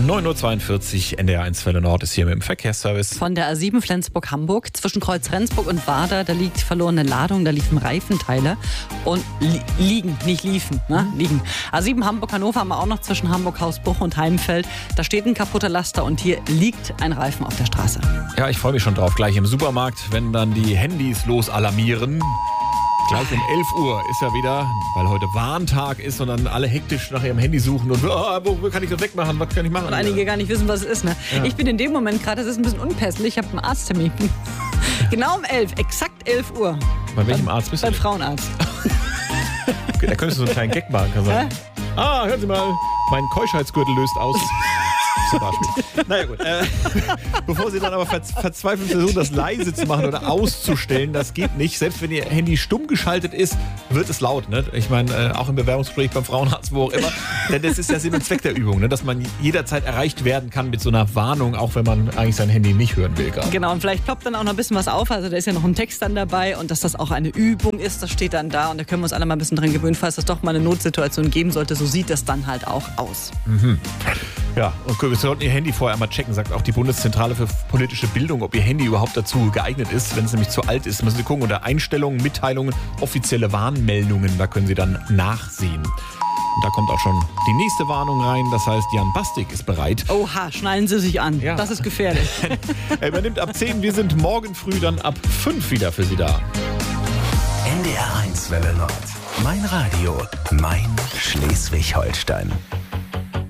9.42 Uhr, NDR1 Welle Nord ist hier mit dem Verkehrsservice. Von der A7 Flensburg-Hamburg zwischen Kreuz Rendsburg und Warder, da liegt verlorene Ladung, da liefen Reifenteile und liegen. A7 Hamburg-Hannover haben wir auch noch zwischen Hamburg-Hausbruch und Heimfeld. Da steht ein kaputter Laster und hier liegt ein Reifen auf der Straße. Ja, ich freue mich schon drauf, gleich im Supermarkt, wenn dann die Handys losalarmieren. Gleich um 11 Uhr ist ja wieder, weil heute Warntag ist und dann alle hektisch nach ihrem Handy suchen und wo kann ich das wegmachen, was kann ich machen? Und einige gar nicht wissen, was es ist. Ne? Ja. Ich bin in dem Moment gerade, das ist ein bisschen unpässlich, ich habe einen Arzttermin. Genau um 11, exakt 11 Uhr. Bei welchem Arzt bist du? Beim Frauenarzt. Okay, da könntest du so einen kleinen Gag machen. Kann sein. Hören Sie mal, mein Keuschheitsgürtel löst aus. Naja gut, bevor Sie dann aber verzweifelt versuchen, das leise zu machen oder auszustellen, das geht nicht. Selbst wenn Ihr Handy stumm geschaltet ist, wird es laut. Ne? Ich meine, auch im Bewerbungsgespräch beim Frauenarzt, wo auch immer. Denn das ist ja Sinn und Zweck der Übung, ne? Dass man jederzeit erreicht werden kann mit so einer Warnung, auch wenn man eigentlich sein Handy nicht hören will. Gerade. Genau, und vielleicht ploppt dann auch noch ein bisschen was auf. Also da ist ja noch ein Text dann dabei und dass das auch eine Übung ist, das steht dann da. Und da können wir uns alle mal ein bisschen dran gewöhnen, falls es doch mal eine Notsituation geben sollte. So sieht das dann halt auch aus. Mhm. Ja, und wir sollten Ihr Handy vorher einmal checken, sagt auch die Bundeszentrale für politische Bildung, ob Ihr Handy überhaupt dazu geeignet ist. Wenn es nämlich zu alt ist, müssen Sie gucken unter Einstellungen, Mitteilungen, offizielle Warnmeldungen, da können Sie dann nachsehen. Und da kommt auch schon die nächste Warnung rein, das heißt, Jan Bastik ist bereit. Oha, schnallen Sie sich an, Das ist gefährlich. Er übernimmt ab 10, wir sind morgen früh dann ab 5 wieder für Sie da. NDR1 Welle Nord, mein Radio, mein Schleswig-Holstein.